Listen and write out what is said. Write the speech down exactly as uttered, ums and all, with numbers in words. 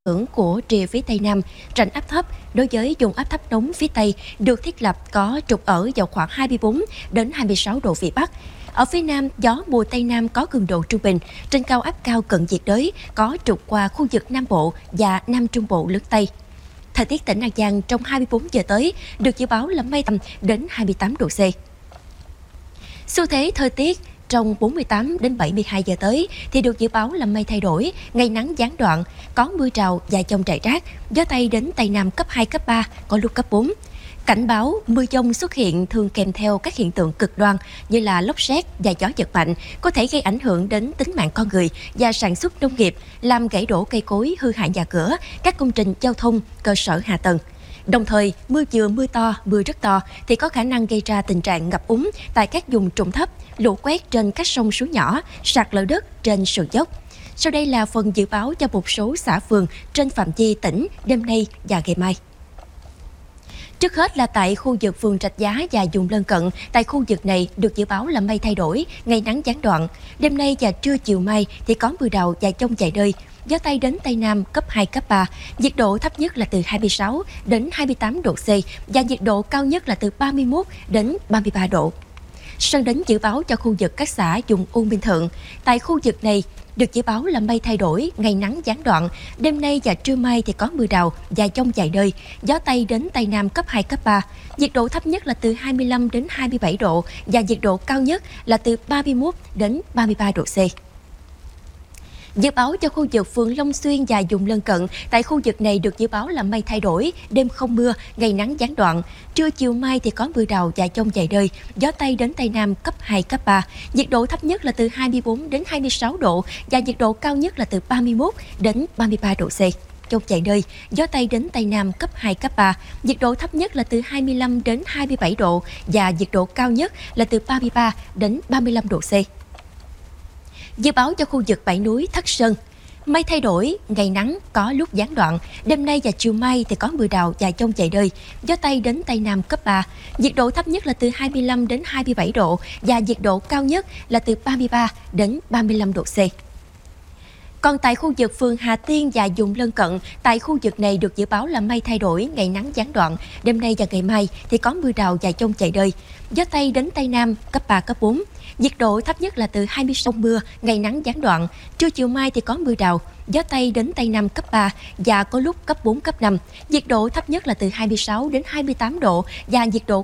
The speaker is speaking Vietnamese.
hưởng của rìa phía Tây Nam, rãnh áp thấp đối với vùng áp thấp nóng phía Tây được thiết lập có trục ở vào khoảng hai mươi bốn đến hai mươi sáu độ vĩ Bắc. Ở phía Nam, gió mùa Tây Nam có cường độ trung bình, trên cao áp cao cận nhiệt đới có trục qua khu vực Nam Bộ và Nam Trung Bộ lớn Tây. Thời tiết tỉnh An Giang trong hai mươi bốn giờ tới được dự báo là mây tầm đến hai mươi tám độ C. Xu thế thời tiết trong bốn mươi tám đến bảy mươi hai giờ tới thì được dự báo là mây thay đổi, ngày nắng gián đoạn, có mưa rào và dông rải rác, gió Tây đến Tây Nam cấp hai, cấp ba, có lúc cấp bốn. Cảnh báo mưa dông xuất hiện thường kèm theo các hiện tượng cực đoan như là lốc sét và gió giật mạnh, có thể gây ảnh hưởng đến tính mạng con người và sản xuất nông nghiệp, làm gãy đổ cây cối, hư hại nhà cửa, các công trình giao thông, cơ sở hạ tầng. Đồng thời, mưa vừa mưa to, mưa rất to thì có khả năng gây ra tình trạng ngập úng tại các vùng trũng thấp, lũ quét trên các sông suối nhỏ, sạt lở đất trên sườn dốc. Sau đây là phần dự báo cho một số xã phường trên phạm vi tỉnh đêm nay và ngày mai. Trước hết là tại khu vực phường Rạch Giá và vùng lân cận, tại khu vực này được dự báo là mây thay đổi, ngày nắng gián đoạn. Đêm nay và trưa chiều mai thì có mưa rào và dông vài nơi, gió Tây đến Tây Nam cấp hai, cấp ba, nhiệt độ thấp nhất là từ hai mươi sáu đến hai mươi tám độ C và nhiệt độ cao nhất là từ ba mươi mốt đến ba mươi ba độ. Sang đến dự báo cho khu vực các xã vùng U Minh Thượng, tại khu vực này được dự báo là mây thay đổi, ngày nắng gián đoạn. Đêm nay và trưa mai thì có mưa rào và dông vài nơi, gió Tây đến Tây Nam cấp hai, cấp ba. Nhiệt độ thấp nhất là từ hai mươi lăm đến hai mươi bảy độ và nhiệt độ cao nhất là từ ba mươi mốt đến ba mươi ba độ C. Dự báo cho khu vực phường Long Xuyên và vùng lân cận, tại khu vực này được dự báo là mây thay đổi, đêm không mưa, ngày nắng gián đoạn. Trưa chiều mai thì có mưa rào và dông vài nơi, gió Tây đến Tây Nam cấp hai, cấp ba. Nhiệt độ thấp nhất là từ hai mươi bốn đến hai mươi sáu độ và nhiệt độ cao nhất là từ ba mươi mốt đến ba mươi ba độ C. Trong vài nơi, gió Tây đến Tây Nam cấp hai, cấp ba, nhiệt độ thấp nhất là từ hai mươi lăm đến hai mươi bảy độ và nhiệt độ cao nhất là từ ba mươi ba đến ba mươi lăm độ C. Dự báo cho khu vực Bảy Núi, Thất Sơn, mây thay đổi, ngày nắng, có lúc gián đoạn. Đêm nay và chiều mai thì có mưa rào và dông vài nơi, gió Tây đến Tây Nam cấp ba. Nhiệt độ thấp nhất là từ hai mươi lăm đến hai mươi bảy độ và nhiệt độ cao nhất là từ ba mươi ba đến ba mươi lăm độ C. Còn tại khu vực phường Hà Tiên và vùng lân cận, tại khu vực này được dự báo là mây thay đổi, ngày nắng gián đoạn. Đêm nay và ngày mai thì có mưa rào và dông vài nơi, gió Tây đến Tây Nam cấp ba, cấp bốn. Nhiệt độ thấp nhất là từ hai mươi sáu mưa, ngày nắng gián đoạn. Trưa chiều mai thì có mưa rào, gió Tây đến Tây Nam cấp ba và có lúc cấp bốn, cấp năm. Nhiệt độ thấp nhất là từ hai mươi sáu đến hai mươi tám độ và nhiệt độ